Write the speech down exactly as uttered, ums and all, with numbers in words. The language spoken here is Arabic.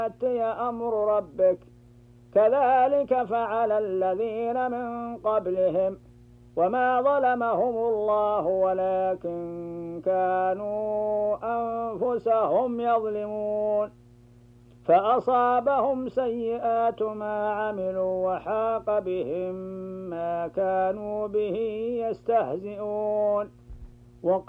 يأتي أمر ربك كذلك فعل الذين من قبلهم وما ظلمهم الله ولكن كانوا أنفسهم يظلمون فأصابهم سيئات ما عملوا وحاق بهم ما كانوا به يستهزئون.